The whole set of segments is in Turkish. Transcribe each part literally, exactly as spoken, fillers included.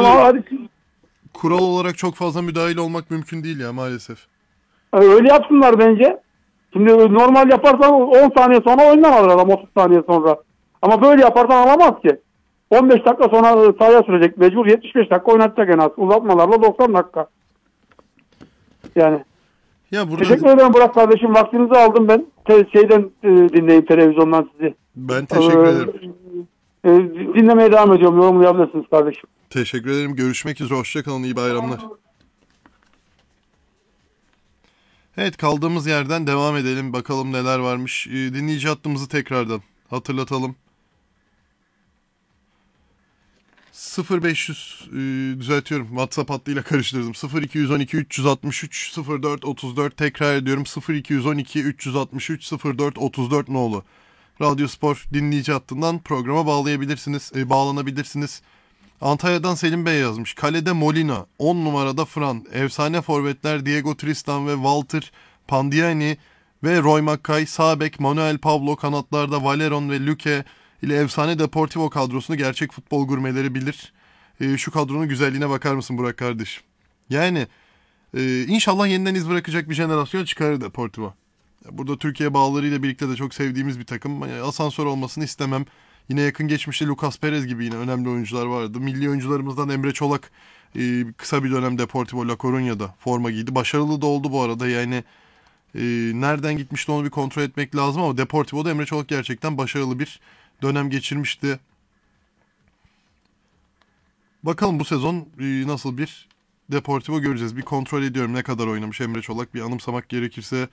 Ama hadi, kural olarak çok fazla müdahil olmak mümkün değil ya maalesef. öyle yapsınlar bence. Şimdi normal yaparsan on saniye sonra oyundan alır adam, otuz saniye sonra. Ama böyle yaparsan alamaz ki. on beş dakika sonra sahaya sürecek mecbur, yetmiş beş dakika oynatacak en az. Uzatmalarla doksan dakika. Yani. Ya burada Teşekkür ederim Burak kardeşim. Vaktinizi aldım ben. Te- şeyden e, dinleyeyim televizyondan sizi. ben teşekkür Ee, ederim. e, dinlemeye devam ediyorum. Yorumlayabilirsiniz kardeşim. Teşekkür ederim. Görüşmek üzere. Hoşçakalın. İyi bayramlar. Evet, kaldığımız yerden devam edelim. Bakalım neler varmış. Ee, dinleyici hattımızı tekrardan hatırlatalım. sıfır beş yüz e, düzeltiyorum. WhatsApp hattıyla karıştırdım. sıfır iki yüz on iki üç yüz altmış üç sıfır dört otuz dört, tekrar ediyorum. sıfır iki yüz on iki üç yüz altmış üç sıfır dört otuz dört nolu. Radyo Spor dinleyici hattından programa bağlayabilirsiniz, e, bağlanabilirsiniz. Antalya'dan Selim Bey yazmış. Kalede Molina, on numarada Fran, efsane forvetler Diego Tristan ve Walter Pandiani ve Roy Mackay, sağ bek Manuel Pablo, kanatlarda Valeron ve Luque ile efsane Deportivo kadrosunu gerçek futbol gurmeleri bilir. E, şu kadronun güzelliğine bakar mısın Burak kardeşim? Yani e, inşallah yeniden iz bırakacak bir jenerasyon çıkarır Deportivo. Burada Türkiye bağlarıyla birlikte de çok sevdiğimiz bir takım. Asansör olmasını istemem. Yine yakın geçmişte Lucas Perez gibi yine önemli oyuncular vardı. Milli oyuncularımızdan Emre Çolak e, kısa bir dönem Deportivo La Coruña'da forma giydi. Başarılı da oldu bu arada. Yani e, nereden gitmişti onu bir kontrol etmek lazım ama Deportivo'da Emre Çolak gerçekten başarılı bir dönem geçirmişti. Bakalım bu sezon e, nasıl bir Deportivo göreceğiz. Bir kontrol ediyorum ne kadar oynamış Emre Çolak. Bir anımsamak gerekirse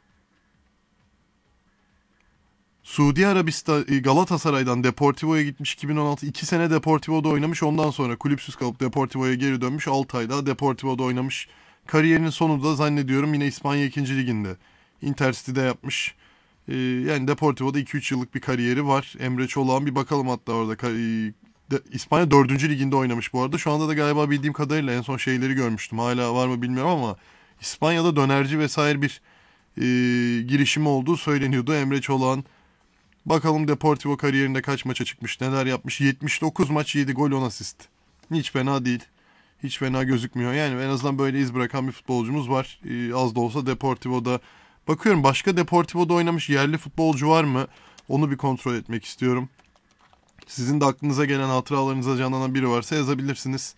Suudi Arabistan Galatasaray'dan Deportivo'ya gitmiş iki bin on altı. iki sene Deportivo'da oynamış. Ondan sonra kulüpsüz kalıp Deportivo'ya geri dönmüş. altı ay daha Deportivo'da oynamış. Kariyerinin sonunda zannediyorum yine İspanya ikinci liginde Intercity'de yapmış. Ee, yani Deportivo'da iki üç yıllık bir kariyeri var. Emre Çolak'ın bir bakalım hatta orada. De, İspanya dördüncü liginde oynamış bu arada. Şu anda da galiba bildiğim kadarıyla en son şeyleri görmüştüm. Hala var mı bilmiyorum ama İspanya'da dönerci vesaire bir e, girişimi olduğu söyleniyordu Emre Çolak'ın. Bakalım Deportivo kariyerinde kaç maça çıkmış, neler yapmış. yetmiş dokuz maç, yedi gol, on asist. Hiç fena değil. Hiç fena gözükmüyor. Yani en azından böyle iz bırakan bir futbolcumuz var. Ee, az da olsa Deportivo'da. Bakıyorum başka Deportivo'da oynamış yerli futbolcu var mı? Onu bir kontrol etmek istiyorum. Sizin de aklınıza gelen, hatıralarınıza canlanan biri varsa yazabilirsiniz.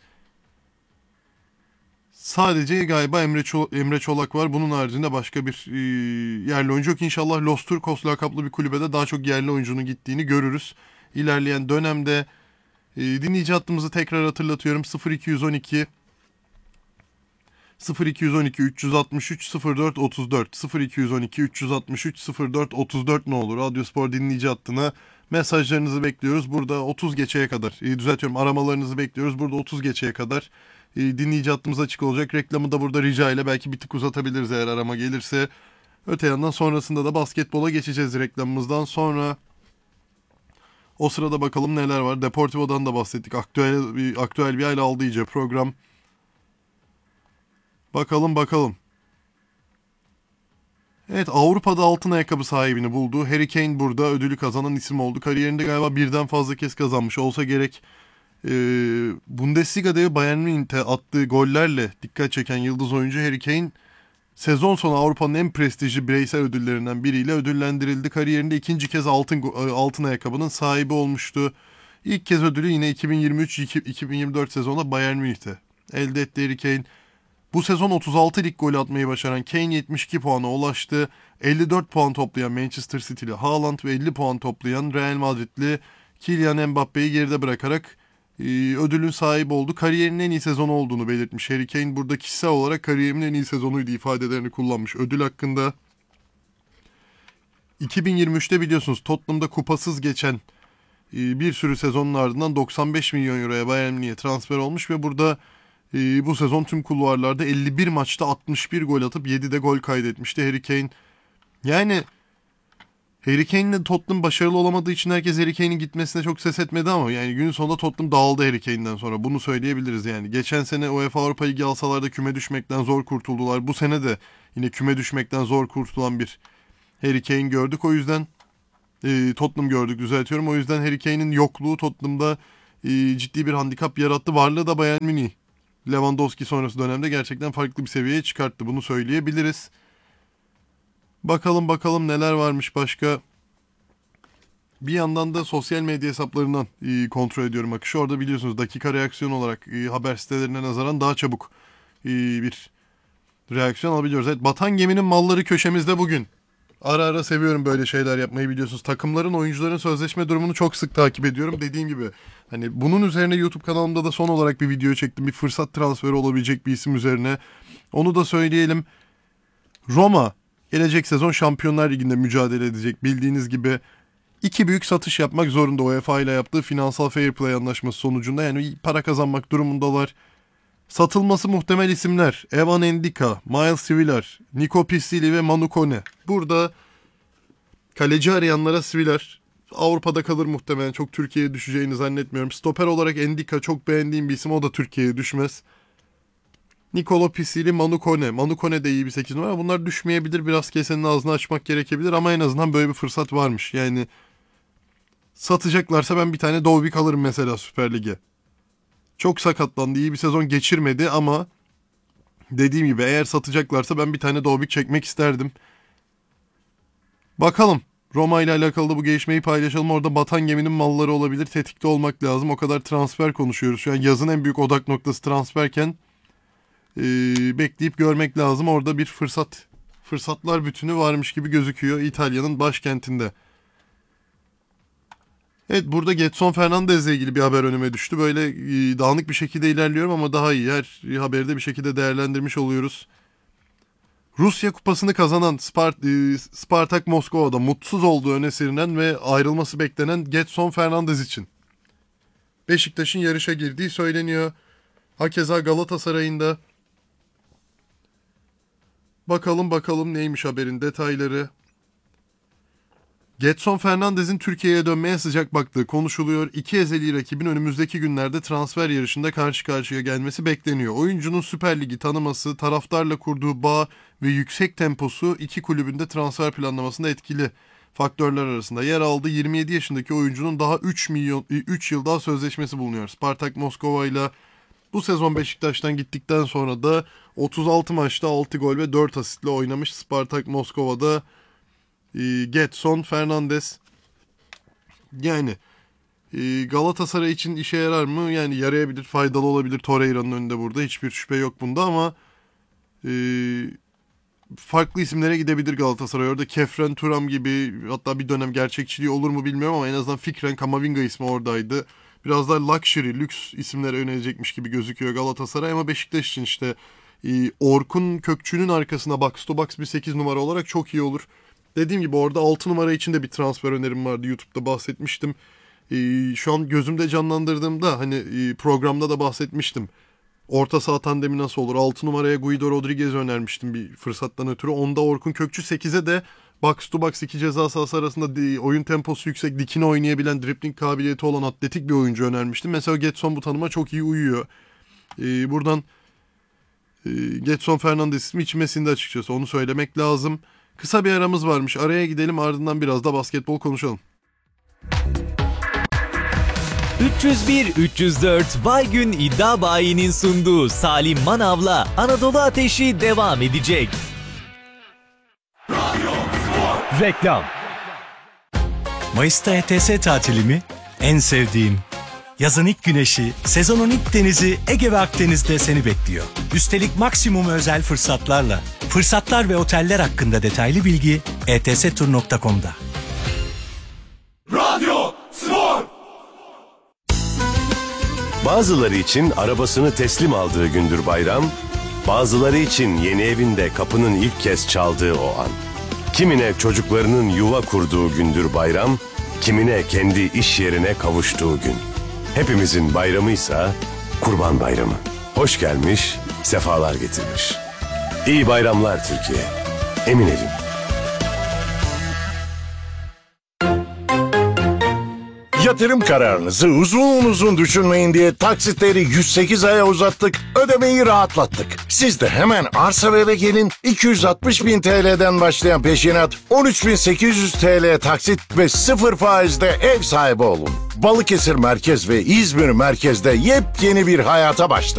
Sadece galiba Emre, Çol- Emre Çolak var. Bunun haricinde başka bir e, yerli oyuncu yok. İnşallah Los Turcos lakaplı bir kulübede daha çok yerli oyuncunun gittiğini görürüz. İlerleyen dönemde e, dinleyici hattımızı tekrar hatırlatıyorum. sıfır iki yüz on iki sıfır iki yüz on iki üç yüz altmış üç sıfır dört otuz dört sıfır iki yüz on iki üç yüz altmış üç sıfır dört otuz dört ne olur? Radyo Spor dinleyici hattına mesajlarınızı bekliyoruz. Burada otuz geçeye kadar, e, düzeltiyorum aramalarınızı bekliyoruz. Burada otuz geçeye kadar e, dinleyici hattımız açık olacak. Reklamı da burada rica ile belki bir tık uzatabiliriz eğer arama gelirse. Öte yandan sonrasında da basketbola geçeceğiz reklamımızdan sonra. O sırada bakalım neler var. Deportivo'dan da bahsettik. Aktüel bir, aktüel bir hale aldı iyice program. Bakalım bakalım. Evet, Avrupa'da altın ayakkabı sahibini buldu. Harry Kane burada ödülü kazanan isim oldu. Kariyerinde galiba birden fazla kez kazanmış olsa gerek. Ee, Bundesliga'da Bayern Münih'te attığı gollerle dikkat çeken yıldız oyuncu Harry Kane sezon sonu Avrupa'nın en prestijli bireysel ödüllerinden biriyle ödüllendirildi. Kariyerinde ikinci kez altın altın ayakkabının sahibi olmuştu. İlk kez ödülü yine iki bin yirmi üç iki bin yirmi dört sezonunda Bayern Münih'te elde etti Harry Kane. Bu sezon otuz altı lig golü atmayı başaran Kane yetmiş iki puana ulaştı. elli dört puan toplayan Manchester City'li Haaland ve elli puan toplayan Real Madrid'li Kylian Mbappe'yi geride bırakarak e, ödülün sahibi oldu. Kariyerinin en iyi sezonu olduğunu belirtmiş. Harry Kane burada kişisel olarak kariyerimin en iyi sezonuydu ifadelerini kullanmış. Ödül hakkında iki bin yirmi üçte biliyorsunuz Tottenham'da kupasız geçen e, bir sürü sezonun ardından doksan beş milyon euroya Bayern Münih'e transfer olmuş ve burada Ee, bu sezon tüm kulvarlarda elli bir maçta altmış bir gol atıp yedide gol kaydetmişti Harry Kane. Yani Harry Kane'le Tottenham başarılı olamadığı için herkes Harry Kane'in gitmesine çok ses etmedi ama yani günün sonunda Tottenham dağıldı Harry Kane'den sonra. Bunu söyleyebiliriz yani. Geçen sene UEFA Avrupa Ligi alsalar da küme düşmekten zor kurtuldular. Bu sene de yine küme düşmekten zor kurtulan bir Harry Kane gördük. O yüzden e, Tottenham gördük düzeltiyorum. O yüzden Harry Kane'in yokluğu Tottenham'da e, ciddi bir handikap yarattı. Varlığı da Bayern Münih Lewandowski sonrası dönemde gerçekten farklı bir seviyeye çıkarttı. Bunu söyleyebiliriz. Bakalım bakalım neler varmış başka. Bir yandan da sosyal medya hesaplarından e, kontrol ediyorum akışı. Orada biliyorsunuz dakika reaksiyon olarak e, haber sitelerine nazaran daha çabuk e, bir reaksiyon alabiliyoruz. Evet, batan geminin malları köşemizde bugün. Ara ara seviyorum böyle şeyler yapmayı, biliyorsunuz. Takımların, oyuncuların sözleşme durumunu çok sık takip ediyorum. Dediğim gibi hani bunun üzerine YouTube kanalımda da son olarak bir video çektim. Bir fırsat transferi olabilecek bir isim üzerine. Onu da söyleyelim. Roma gelecek sezon Şampiyonlar Ligi'nde mücadele edecek. Bildiğiniz gibi iki büyük satış yapmak zorunda UEFA ile yaptığı finansal fair play anlaşması sonucunda. Yani para kazanmak durumundalar. Satılması muhtemel isimler: Evan Endika, Miles Svilar, Nico Pistili ve Manu Kone. Burada kaleci arayanlara Svilar Avrupa'da kalır muhtemelen. Çok Türkiye'ye düşeceğini zannetmiyorum. Stoper olarak Endika çok beğendiğim bir isim. O da Türkiye'ye düşmez. Nicolo Pistili, Manu Kone. Manu Kone de iyi bir sekiz numara. Bunlar düşmeyebilir. Biraz kesenin ağzını açmak gerekebilir ama en azından böyle bir fırsat varmış. Yani satacaklarsa ben bir tane Dovbik alırım mesela Süper Lig'e. Çok sakatlandı. İyi bir sezon geçirmedi ama dediğim gibi eğer satacaklarsa ben bir tane Dovbik çekmek isterdim. Bakalım. Roma ile alakalı da bu gelişmeyi paylaşalım. Orada batan geminin malları olabilir. Tetikte olmak lazım. O kadar transfer konuşuyoruz. Şu an yazın en büyük odak noktası transferken ee, bekleyip görmek lazım. Orada bir fırsat, fırsatlar bütünü varmış gibi gözüküyor İtalya'nın başkentinde. Evet, burada Gedson Fernandez ile ilgili bir haber önüme düştü. Böyle e, dağınık bir şekilde ilerliyorum ama daha iyi. Her haberi de bir şekilde değerlendirmiş oluyoruz. Rusya kupasını kazanan Spart e, Spartak Moskova'da mutsuz olduğu öne sürülen ve ayrılması beklenen Gedson Fernandez için Beşiktaş'ın yarışa girdiği söyleniyor. Hakeza Galatasaray'ın da. Bakalım bakalım neymiş haberin detayları. Gedson Fernandez'in Türkiye'ye dönmeye sıcak baktığı konuşuluyor. İki ezeli rakibin önümüzdeki günlerde transfer yarışında karşı karşıya gelmesi bekleniyor. Oyuncunun Süper Lig'i tanıması, taraftarla kurduğu bağ ve yüksek temposu iki kulübün de transfer planlamasında etkili faktörler arasında yer aldı. yirmi yedi yaşındaki oyuncunun daha üç milyon üç yıl daha sözleşmesi bulunuyor Spartak Moskova ile. Bu sezon Beşiktaş'tan gittikten sonra da otuz altı maçta altı gol ve dört asistle oynamış Spartak Moskova'da Gedson Fernandez. Yani Galatasaray için işe yarar mı? Yani yarayabilir, faydalı olabilir. Torreira'nın önünde burada. Hiçbir şüphe yok bunda ama e, farklı isimlere gidebilir Galatasaray. Orada Kefren Turam gibi, hatta bir dönem gerçekçiliği olur mu bilmiyorum ama en azından fikren Kamavinga ismi oradaydı. Biraz daha luxury, lüks isimlere yönelecekmiş gibi gözüküyor Galatasaray ama Beşiktaş için işte e, Orkun Kökçü'nün arkasına box to box bir sekiz numara olarak çok iyi olur. Dediğim gibi orada altı numara için de bir transfer önerim vardı. YouTube'da bahsetmiştim. Ee, şu an gözümde canlandırdığımda hani e, programda da bahsetmiştim. Orta saha tandemi nasıl olur? altı numaraya Guido Rodriguez önermiştim bir fırsattan ötürü. Onda Orkun Kökçü, sekize de box to box iki ceza sahası arasında de, oyun temposu yüksek, dikine oynayabilen, dribbling kabiliyeti olan atletik bir oyuncu önermiştim. Mesela Gedson bu tanıma çok iyi uyuyor. Ee, buradan e, Gedson Fernandez ismi içmesinde açıkçası, onu söylemek lazım. Kısa bir aramız varmış. Araya gidelim, ardından biraz da basketbol konuşalım. üç yüz bir üç yüz dört Baygün İddia Bayi'nin sunduğu Salim Manav'la Anadolu Ateşi devam edecek. Reklam. Mayıs'ta E T S tatili mi? En sevdiğim. Yazın ilk güneşi, sezonun ilk denizi Ege ve Akdeniz'de seni bekliyor. Üstelik maksimum özel fırsatlarla. Fırsatlar ve oteller hakkında detaylı bilgi e t s tur nokta com'da. Radyo Spor. Bazıları için arabasını teslim aldığı gündür bayram, bazıları için yeni evinde kapının ilk kez çaldığı o an. Kimine çocuklarının yuva kurduğu gündür bayram, kimine kendi iş yerine kavuştuğu gün. Hepimizin bayramıysa Kurban Bayramı. Hoş gelmiş, sefalar getirmiş. İyi bayramlar Türkiye. Emin evim. Yatırım kararınızı uzun uzun düşünmeyin diye taksitleri yüz sekiz aya uzattık, ödemeyi rahatlattık. Siz de hemen arsa ve eve gelin, iki yüz altmış bin T L'den başlayan peşinat, on üç bin sekiz yüz T L taksit ve sıfır faizde ev sahibi olun. Balıkesir Merkez ve İzmir Merkez'de yepyeni bir hayata başlayın.